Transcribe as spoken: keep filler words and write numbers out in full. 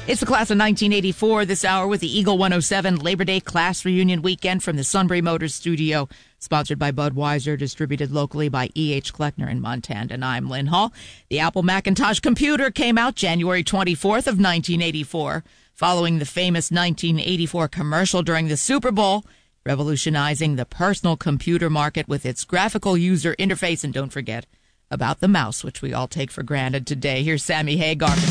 It's the class of nineteen eighty-four this hour with the Eagle one oh seven Labor Day Class Reunion Weekend from the Sunbury Motors Studio. Sponsored by Budweiser, distributed locally by E H. Kleckner in Montana. And I'm Lynn Hall. The Apple Macintosh computer came out January twenty-fourth of nineteen eighty-four, following the famous nineteen eighty-four commercial during the Super Bowl, revolutionizing the personal computer market with its graphical user interface. And don't forget about the mouse, which we all take for granted today. Here's Sammy Hagar.